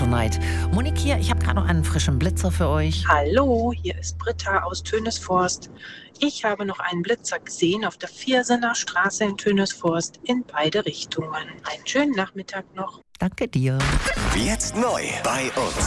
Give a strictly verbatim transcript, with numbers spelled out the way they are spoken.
Night. Monique hier, ich habe gerade noch einen frischen Blitzer für euch. Hallo, hier ist Britta aus Tönesforst. Ich habe noch einen Blitzer gesehen auf der Viersener Straße in Tönesforst in beide Richtungen. Einen schönen Nachmittag noch. Danke dir. Jetzt neu bei uns.